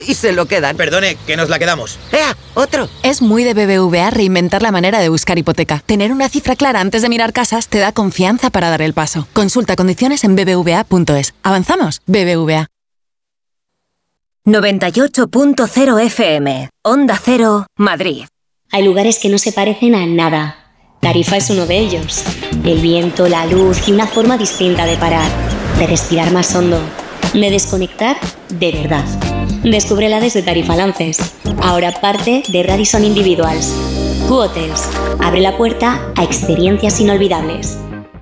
y se lo quedan. Perdone, que nos la quedamos. ¡Ea! ¡Otro! Es muy de BBVA reinventar la manera de buscar hipoteca. Tener una cifra clara antes de mirar casas te da confianza para dar el paso. Consulta condiciones en bbva.es. ¿Avanzamos? BBVA. 98.0 FM, Onda Cero, Madrid. Hay lugares que no se parecen a nada. Tarifa es uno de ellos. El viento, la luz y una forma distinta de parar, de respirar más hondo, de desconectar de verdad. Descúbrela desde Tarifa Lances. Ahora parte de Radisson Individuals. Q-Hotels. Abre la puerta a experiencias inolvidables.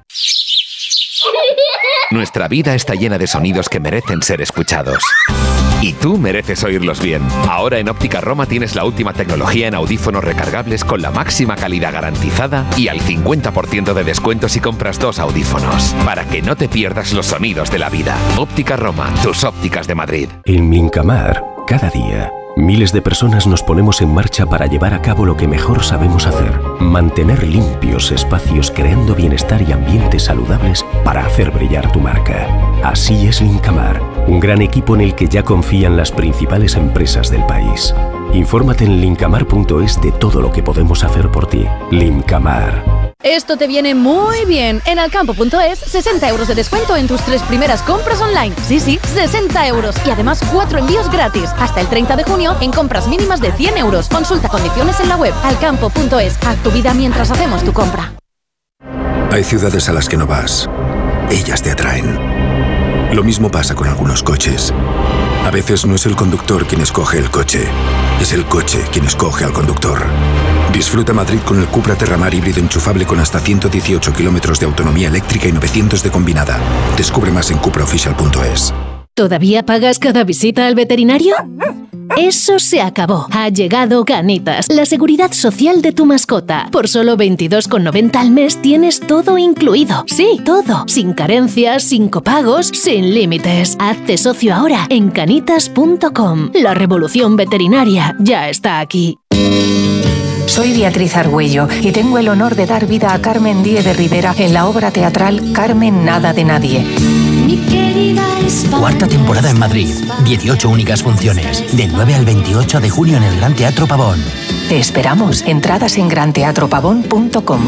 Nuestra vida está llena de sonidos que merecen ser escuchados. Y tú mereces oírlos bien. Ahora en Óptica Roma tienes la última tecnología en audífonos recargables con la máxima calidad garantizada y al 50% de descuento si compras 2 audífonos. Para que no te pierdas los sonidos de la vida. Óptica Roma, tus ópticas de Madrid. En Mincamar, cada día, miles de personas nos ponemos en marcha para llevar a cabo lo que mejor sabemos hacer. Mantener limpios espacios creando bienestar y ambientes saludables para hacer brillar tu marca. Así es Lincamar, un gran equipo en el que ya confían las principales empresas del país. Infórmate en lincamar.es de todo lo que podemos hacer por ti. Lincamar. Esto te viene muy bien. En alcampo.es, 60 euros de descuento en tus 3 primeras compras online. Sí, 60 euros. Y además 4 envíos gratis. Hasta el 30 de junio en compras mínimas de 100 euros. Consulta condiciones en la web. Alcampo.es. Haz tu vida mientras hacemos tu compra. Hay ciudades a las que no vas. Ellas te atraen. Lo mismo pasa con algunos coches. A veces no es el conductor quien escoge el coche. Es el coche quien escoge al conductor. Disfruta Madrid con el Cupra Terramar híbrido enchufable con hasta 118 kilómetros de autonomía eléctrica y 900 de combinada. Descubre más en cupraofficial.es. ¿Todavía pagas cada visita al veterinario? Eso se acabó. Ha llegado Canitas, la seguridad social de tu mascota. Por solo 22,90 al mes tienes todo incluido. Sí, todo. Sin carencias, sin copagos, sin límites. Hazte socio ahora en canitas.com. La revolución veterinaria ya está aquí. Soy Beatriz Argüello y tengo el honor de dar vida a Carmen Díez de Rivera en la obra teatral Carmen Nada de Nadie. Cuarta temporada en Madrid, 18 únicas funciones, del 9 al 28 de junio en el Gran Teatro Pavón. Te esperamos. Entradas en granteatropavón.com.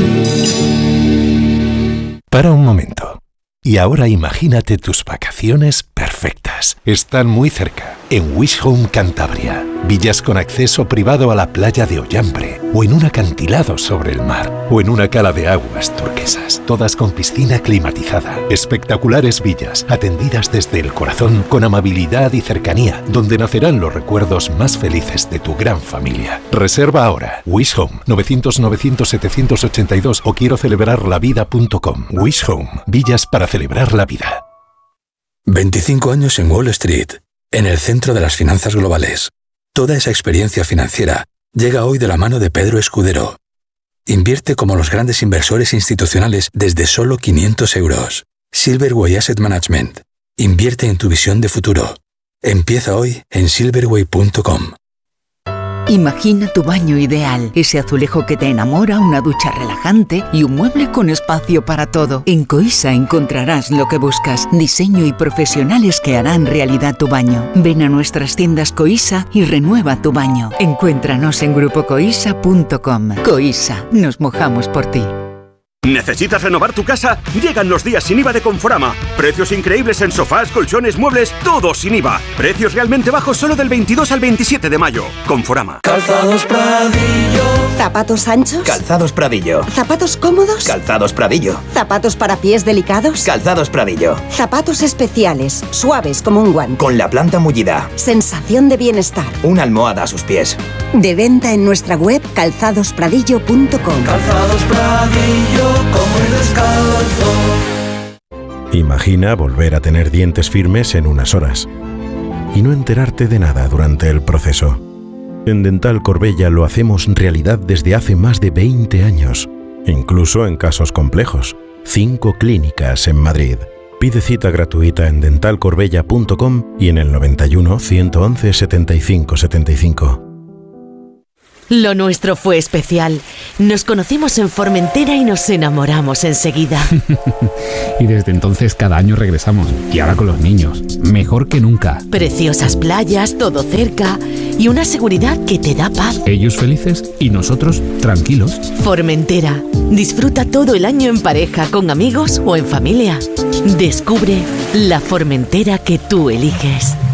Para un momento. Y ahora imagínate tus vacaciones perfectas. Están muy cerca, en Wish Home Cantabria. Villas con acceso privado a la playa de Ollambre, o en un acantilado sobre el mar, o en una cala de aguas turquesas, todas con piscina climatizada. Espectaculares villas, atendidas desde el corazón, con amabilidad y cercanía, donde nacerán los recuerdos más felices de tu gran familia. Reserva ahora. Wish Home, 900-900-782 o quiero celebrarlavida.com. Wish Home, villas para celebrar la vida. 25 años en Wall Street, en el centro de las finanzas globales. Toda esa experiencia financiera llega hoy de la mano de Pedro Escudero. Invierte como los grandes inversores institucionales desde solo 500 euros. Silverway Asset Management. Invierte en tu visión de futuro. Empieza hoy en silverway.com. Imagina tu baño ideal, ese azulejo que te enamora, una ducha relajante y un mueble con espacio para todo. En Coisa encontrarás lo que buscas, diseño y profesionales que harán realidad tu baño. Ven a nuestras tiendas Coisa y renueva tu baño. Encuéntranos en grupocoisa.com. Coisa, nos mojamos por ti. ¿Necesitas renovar tu casa? Llegan los días sin IVA de Conforama. Precios increíbles en sofás, colchones, muebles, todo sin IVA. Precios realmente bajos solo del 22 al 27 de mayo. Conforama. Calzados Pradillo. ¿Zapatos anchos? Calzados Pradillo. ¿Zapatos cómodos? Calzados Pradillo. ¿Zapatos para pies delicados? Calzados Pradillo. Zapatos especiales, suaves como un guante. Con la planta mullida. Sensación de bienestar. Una almohada a sus pies. De venta en nuestra web calzadospradillo.com. Calzados Pradillo. Como el descalzo. Imagina volver a tener dientes firmes en unas horas y no enterarte de nada durante el proceso. En Dental Corbella lo hacemos realidad desde hace más de 20 años, incluso en casos complejos. 5 clínicas en Madrid. Pide cita gratuita en dentalcorbella.com y en el 91 111 75 75. Lo nuestro fue especial. Nos conocimos en Formentera y nos enamoramos enseguida. Y desde entonces cada año regresamos. Y ahora con los niños. Mejor que nunca. Preciosas playas, todo cerca y una seguridad que te da paz. Ellos felices y nosotros tranquilos. Formentera. Disfruta todo el año en pareja, con amigos o en familia. Descubre la Formentera que tú eliges.